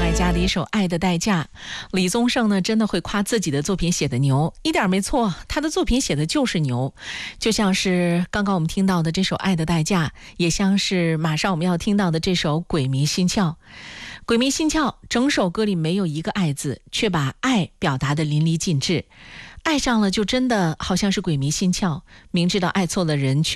爱家的一首《爱的代价》。李宗盛呢，真的会夸自己的作品写的牛，一点没错，他的作品写的就是牛。就像是刚刚我们听到的这首《爱的代价》，也像是马上我们要听到的这首《鬼迷心窍》。鬼迷心窍，整首歌里没有一个爱字，却把爱表达得淋漓尽致。爱上了就真的好像是鬼迷心窍，明知道爱错了人，却